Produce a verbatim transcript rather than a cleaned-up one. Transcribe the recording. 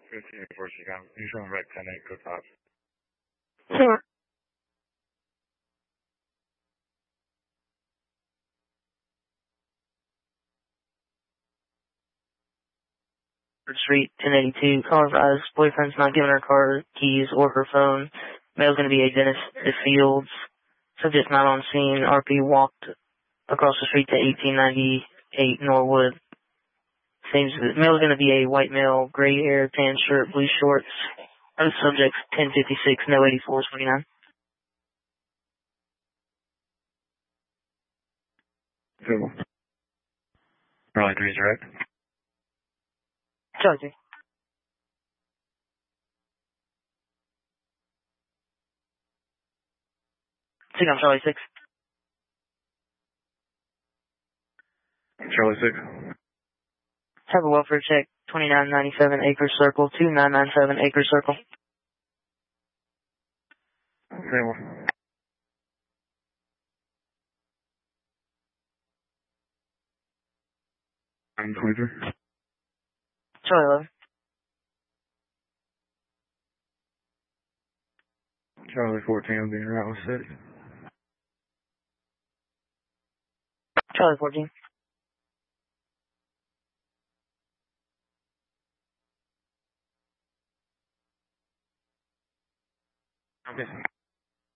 fifteen before she got, you showing rec ten eight, go top. Sure. Street, ten eighty-two, caller advised, boyfriend's not giving her car keys or her phone. Male's going to be a Dennis Fields. Subject not on scene. R P walked across the street to eighteen ninety-eight Norwood. Seems that male's going to be a white male, gray hair, tan shirt, blue shorts. Other subjects, ten fifty-six, no eighty-four twenty-nine. Cool. Charlie three direct. Charlie three. Take on Charlie six. Charlie six. Have a welfare check, twenty-nine ninety-seven Acre Circle, two nine nine seven Acre Circle. Same one. I'm twenty-three. Charlie eleven. Charlie fourteen, I'm being around with six. Charlie fourteen. Okay.